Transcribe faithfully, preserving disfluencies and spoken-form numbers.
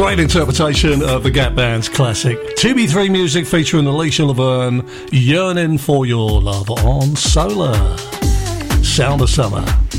Great interpretation of the Gap Band's classic T B three music featuring Alicia Laverne, Yearning for Your Love on Solar. Sound of Summer.